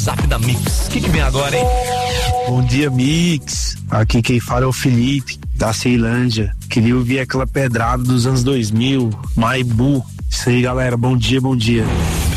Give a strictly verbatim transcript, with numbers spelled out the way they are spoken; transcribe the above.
Zap da Mix. O que, que vem agora, hein? Bom dia, Mix. Aqui quem fala é o Felipe, da Ceilândia. Queria ouvir aquela pedrada dos anos dois mil, Maibu. Isso aí, galera. Bom dia, bom dia.